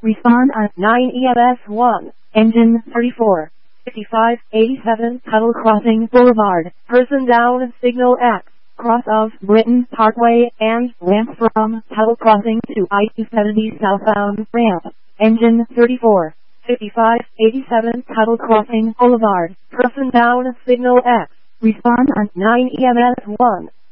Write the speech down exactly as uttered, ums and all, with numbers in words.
Respond on nine E M S one. Engine thirty-four. fifty-five eighty-seven Tuttle Crossing Boulevard. Person down signal X. Cross of Britain Parkway and ramp from Tuttle Crossing to I two seventy southbound ramp. Engine thirty-four. fifty-five eighty-seven Tuttle Crossing Boulevard. Person down signal X. Respond on nine E M S one.